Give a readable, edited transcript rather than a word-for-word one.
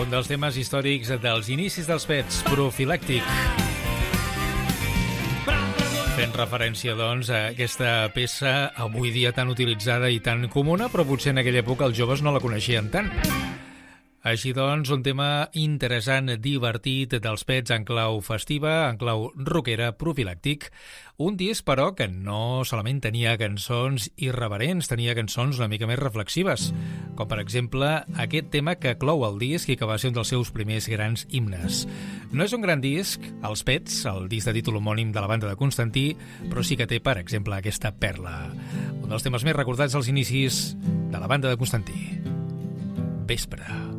Un dels temes històrics dels inicis dels Pets, Profilàctic. Fent referència, doncs, a aquesta peça avui dia tan utilitzada i tan comuna, però potser en aquella època els joves no la coneixien tant. Així doncs, un tema interessant, divertit, dels Pets en clau festiva, en clau rockera, Profilàctic. Un disc, però, que no solament tenia cançons irreverents, tenia cançons una mica més reflexives, com per exemple aquest tema que clou el disc i que va ser un dels seus primers grans himnes. No és un gran disc, Els Pets, el disc de títol homònim de la banda de Constantí, però sí que té, per exemple, aquesta perla. Un dels temes més recordats als inicis de la banda de Constantí. Vespre.